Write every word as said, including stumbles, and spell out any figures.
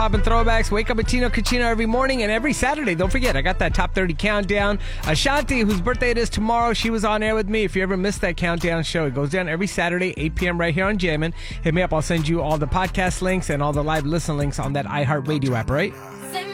Bob and Throwbacks. Wake up with Tino Cucino every morning and every Saturday. Don't forget, I got that top thirty countdown. Ashanti, whose birthday it is tomorrow, she was on air with me. If you ever missed that countdown show, it goes down every Saturday, eight p.m. right here on Jammin'. Hit me up. I'll send you all the podcast links and all the live listen links on that iHeartRadio app, right?